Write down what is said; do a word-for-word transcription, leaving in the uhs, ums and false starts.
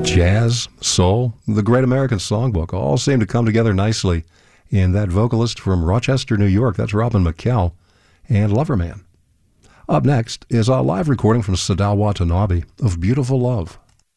Jazz, soul, the Great American Songbook all seem to come together nicely in that vocalist from Rochester, New York. That's Robin McKell and Loverman. Up next is a live recording from Sadao Watanabe of Beautiful Love.